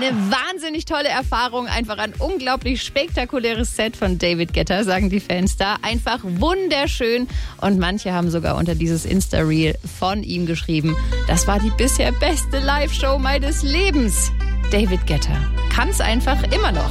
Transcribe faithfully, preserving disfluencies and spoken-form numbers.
Eine wahnsinnig tolle Erfahrung, einfach ein unglaublich spektakuläres Set von David Guetta, sagen die Fans da. Einfach wunderschön. Und manche haben sogar unter dieses Insta-Reel von ihm geschrieben, das war die bisher beste Live-Show meines Lebens. David Guetta kann's einfach immer noch.